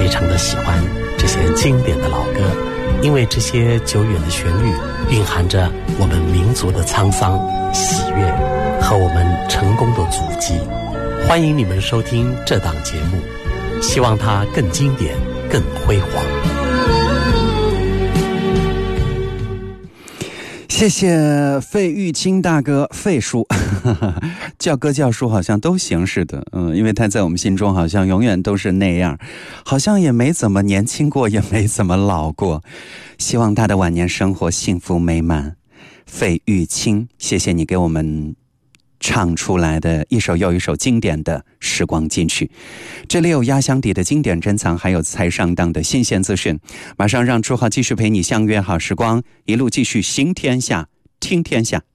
非常的喜欢这些经典的老歌，因为这些久远的旋律蕴含着我们民族的沧桑、喜悦和我们成功的足迹。欢迎你们收听这档节目，希望它更经典、更辉煌。 谢谢费玉清大哥，费叔叫哥叫叔好像都行似的，因为他在我们心中好像永远都是那样，好像也没怎么年轻过，也没怎么老过。希望他的晚年生活幸福美满。费玉清，谢谢你给我们唱出来的一首又一首经典的时光金曲。这里有压箱底的经典珍藏，还有才上当的新鲜资讯。马上让朱浩继续陪你相约好时光，一路继续行天下，听天下。